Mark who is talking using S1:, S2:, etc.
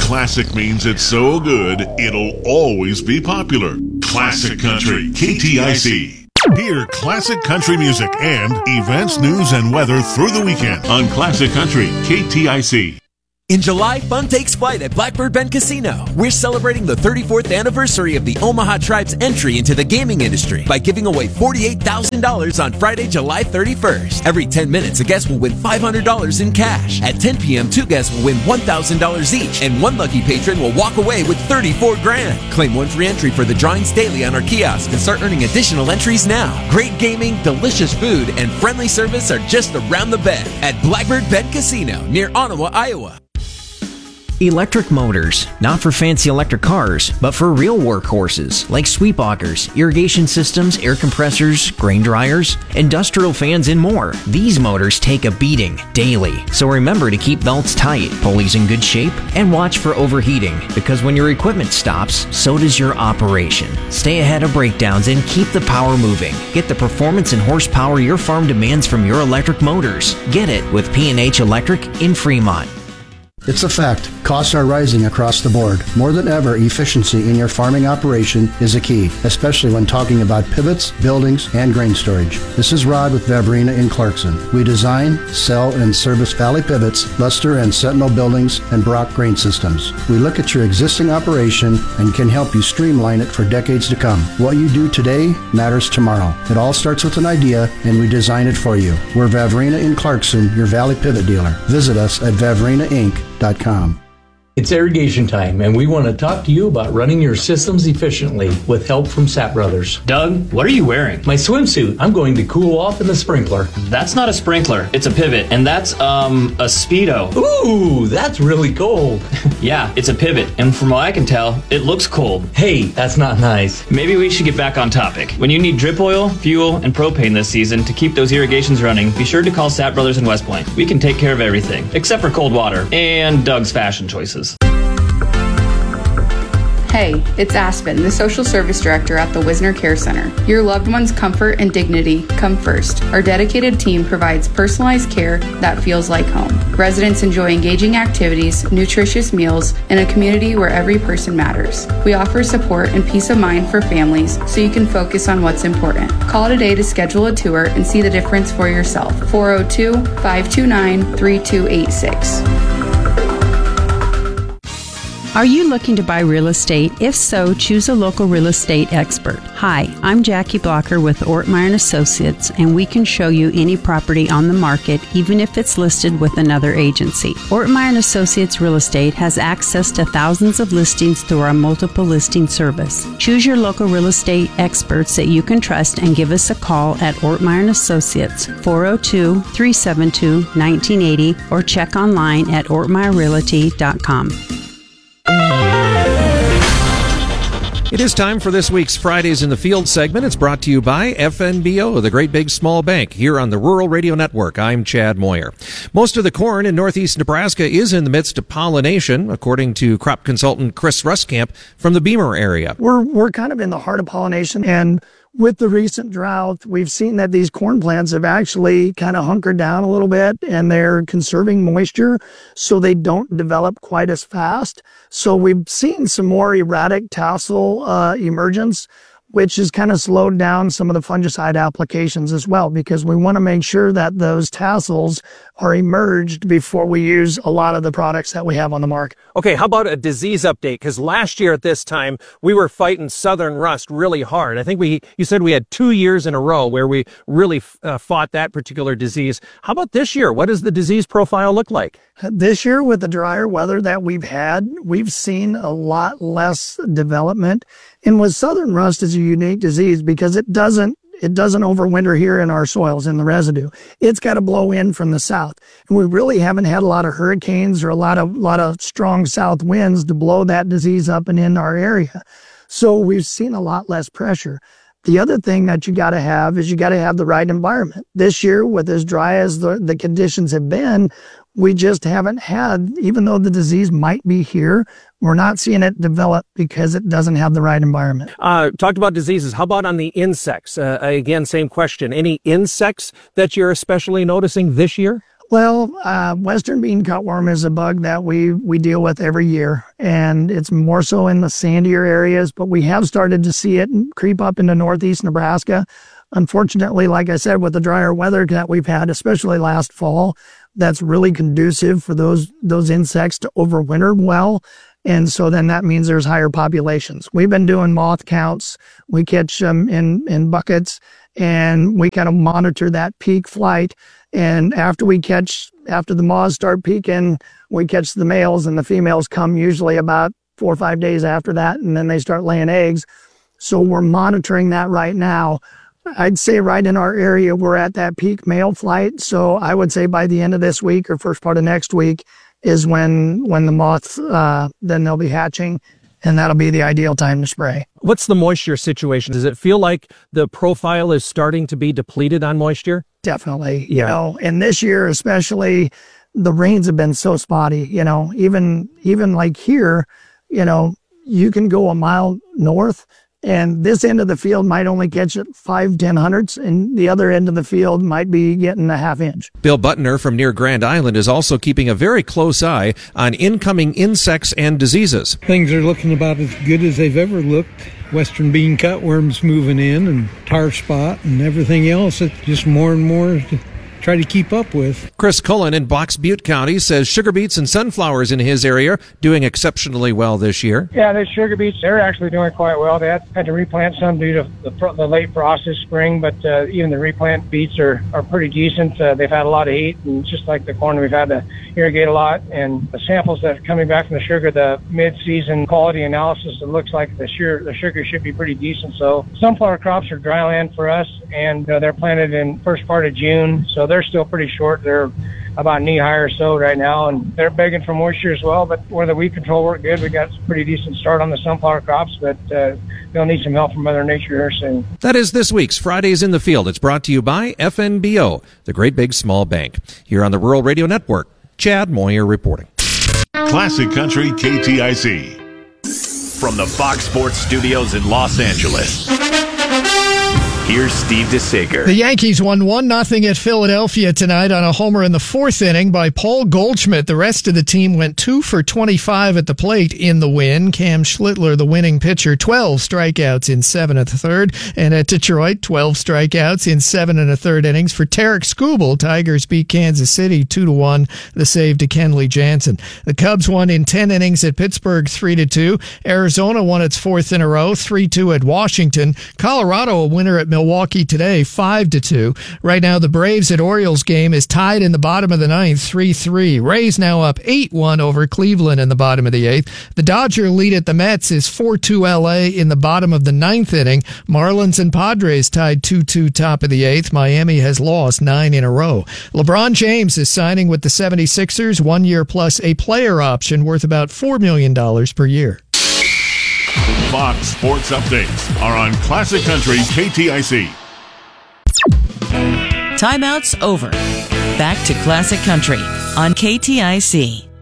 S1: Classic means it's so good, it'll always be popular. Classic Country, KTIC. Hear classic country music and events, news, and weather through the weekend on Classic Country, KTIC.
S2: In July, fun takes flight at Blackbird Bend Casino. We're celebrating the 34th anniversary of the Omaha Tribe's entry into the gaming industry by giving away $48,000 on Friday, July 31st. Every 10 minutes, a guest will win $500 in cash. At 10 p.m., 2 guests will win $1,000 each, and 1 lucky patron will walk away with $34,000. Claim 1 free entry for the drawings daily on our kiosk and start earning additional entries now. Great gaming, delicious food, and friendly service are just around the bend at Blackbird Bend Casino near Ottawa, Iowa.
S3: Electric motors, not for fancy electric cars, but for real workhorses like sweep augers, irrigation systems, air compressors, grain dryers, industrial fans, and more. These motors take a beating daily, so remember to keep belts tight, pulleys in good shape, and watch for overheating, because when your equipment stops, so does your operation. Stay ahead of breakdowns and keep the power moving. Get the performance and horsepower your farm demands from your electric motors. Get it with P&H Electric in Fremont.
S4: It's a fact. Costs are rising across the board. More than ever, efficiency in your farming operation is a key, especially when talking about pivots, buildings, and grain storage. This is Rod with Vavrina in Clarkson. We design, sell, and service Valley Pivots, Luster and Sentinel buildings, and Brock grain systems. We look at your existing operation and can help you streamline it for decades to come. What you do today matters tomorrow. It all starts with an idea, and we design it for you. We're Vavrina in Clarkson, your Valley Pivot dealer. Visit us at vavrinainc.com.
S5: It's irrigation time, and we want to talk to you about running your systems efficiently with help from Sapp Brothers.
S6: Doug, what are you wearing?
S5: My swimsuit. I'm going to cool off in the sprinkler.
S6: That's not a sprinkler. It's a pivot, and that's, a Speedo.
S5: Ooh, that's really cold.
S6: Yeah, it's a pivot, and from what I can tell, it looks cold.
S5: Hey, that's not nice.
S6: Maybe we should get back on topic. When you need drip oil, fuel, and propane this season to keep those irrigations running, be sure to call Sapp Brothers in West Point. We can take care of everything, except for cold water and Doug's fashion choices.
S7: Hey, it's Aspen, the Social Service Director at the Wisner Care Center. Your loved one's comfort and dignity come first. Our dedicated team provides personalized care that feels like home. Residents enjoy engaging activities, nutritious meals, and a community where every person matters. We offer support and peace of mind for families so you can focus on what's important. Call today to schedule a tour and see the difference for yourself. 402-529-3286.
S8: Are you looking to buy real estate? If so, choose a local real estate expert. Hi, I'm Jackie Blocker with Ortmeyer & Associates, and we can show you any property on the market, even if it's listed with another agency. Ortmeyer & Associates Real Estate has access to thousands of listings through our multiple listing service. Choose your local real estate experts that you can trust and give us a call at Ortmeyer & Associates, 402-372-1980, or check online at ortmeyerrealty.com.
S9: It is time for this week's Fridays in the Field segment. It's brought to you by FNBO, the Great Big Small Bank, here on the Rural Radio Network. I'm Chad Moyer. Most of the corn in northeast Nebraska is in the midst of pollination, according to crop consultant Chris Ruskamp from the Beamer area.
S10: We're kind of in the heart of pollination, and with the recent drought, we've seen that these corn plants have actually kind of hunkered down a little bit, and they're conserving moisture so they don't develop quite as fast. So we've seen some more erratic tassel emergence, which has kind of slowed down some of the fungicide applications as well, because we want to make sure that those tassels are emerged before we use a lot of the products that we have on the market.
S9: Okay, how about a disease update? Because last year at this time, we were fighting southern rust really hard. I think you said we had 2 years in a row where we really fought that particular disease. How about this year? What does the disease profile look like?
S10: This year, with the drier weather that we've had, we've seen a lot less development. And with southern rust, it's a unique disease because it doesn't overwinter here in our soils, in the residue. It's got to blow in from the south. And we really haven't had a lot of hurricanes or a lot of strong south winds to blow that disease up and in our area. So we've seen a lot less pressure. The other thing that you got to have is you got to have the right environment. This year, with as dry as the conditions have been, we just haven't had, even though the disease might be here, we're not seeing it develop because it doesn't have the right environment.
S9: Talked about diseases. How about on the insects? Again, same question. Any insects that you're especially noticing this year?
S10: Well, western bean cutworm is a bug that we deal with every year, and it's more so in the sandier areas, but we have started to see it creep up into northeast Nebraska. Unfortunately, like I said, with the drier weather that we've had, especially last fall, that's really conducive for those insects to overwinter well. And so then that means there's higher populations. We've been doing moth counts. We catch them in buckets, and we kind of monitor that peak flight. And after the moths start peaking, we catch the males, and the females come usually about 4 or 5 days after that, and then they start laying eggs. So we're monitoring that right now. I'd say right in our area, we're at that peak male flight. So I would say by the end of this week or first part of next week is when the moths, then they'll be hatching, and that'll be the ideal time to spray.
S9: What's the moisture situation? Does it feel like the profile is starting to be depleted on moisture?
S10: Definitely. Yeah. You know, and this year especially, the rains have been so spotty, you know, even like here, you know, you can go a mile north, and this end of the field might only catch it 5-10 hundredths, and the other end of the field might be getting a half inch.
S9: Bill Butner from near Grand Island is also keeping a very close eye on incoming insects and diseases.
S11: Things are looking about as good as they've ever looked. Western bean cutworms moving in, and tar spot and everything else. It's just more and more to try to keep up with.
S9: Chris Cullen in Box Butte County says sugar beets and sunflowers in his area doing exceptionally well this year.
S12: Yeah, the sugar beets, they're actually doing quite well. They had to replant some due to the late frost this spring, but even the replant beets are pretty decent. They've had a lot of heat, and just like the corn, we've had to irrigate a lot. And the samples that are coming back from the sugar, the mid-season quality analysis, it looks like the sugar should be pretty decent. So sunflower crops are dry land for us, and they're planted in first part of June, so they're still pretty short. They're about knee-high or so right now, and they're begging for moisture as well. But where the weed control worked good, we got a pretty decent start on the sunflower crops, but they'll need some help from Mother Nature here soon.
S9: That is this week's Fridays in the Field. It's brought to you by FNBO, the Great Big Small Bank. Here on the Rural Radio Network, Chad Moyer reporting.
S1: Classic Country KTIC.
S13: From the Fox Sports Studios in Los Angeles, here's Steve DeSager.
S14: The Yankees won 1-0 at Philadelphia tonight on a homer in the fourth inning by Paul Goldschmidt. The rest of the team went 2 for 25 at the plate in the win. Cam Schlittler, the winning pitcher, 12 strikeouts in 7 1/3. And at Detroit, 12 strikeouts in 7 1/3 innings for Tarek Skubal. Tigers beat Kansas City 2-1. The save to Kenley Jansen. The Cubs won in 10 innings at Pittsburgh 3-2. Arizona won its 4th in a row, 3-2 at Washington. Colorado a winner at Milwaukee today, 5-2. Right now, the Braves at Orioles game is tied in the bottom of the 9th, 3-3. Rays now up 8-1 over Cleveland in the bottom of the 8th. The Dodger lead at the Mets is 4-2 LA in the bottom of the 9th inning. Marlins and Padres tied 2-2 top of the 8th. Miami has lost 9 in a row. LeBron James is signing with the 76ers, 1 year plus a player option worth about $4 million per year.
S1: Fox Sports Updates are on Classic Country KTIC.
S15: Timeout's over. Back to Classic Country on KTIC.